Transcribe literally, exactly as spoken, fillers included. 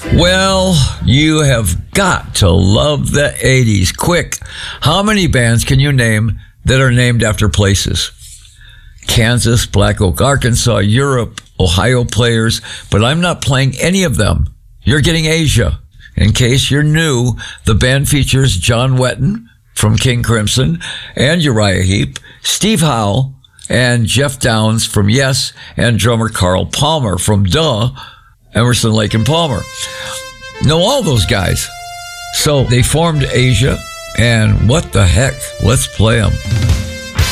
Well, you have got to love the eighties. Quick, how many bands can you name that are named after places? Kansas, Black Oak, Arkansas, Europe, Ohio players, but I'm not playing any of them. You're getting Asia. In case you're new, the band features John Wetton from King Crimson and Uriah Heep, Steve Howe, and Jeff Downs from Yes, and drummer Carl Palmer from Duh, Emerson, Lake and Palmer. Know all those guys. So they formed Asia, and what the heck? Let's play them.